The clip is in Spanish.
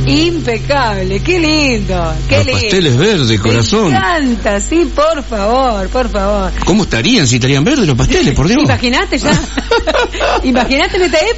Impecable, qué lindo, qué Los lindo. pasteles verdes, corazón. Me encanta, sí, por favor, por favor. ¿Cómo estarían si estarían verdes los pasteles, por Dios? Imagínate ya. Imagínate en esta época.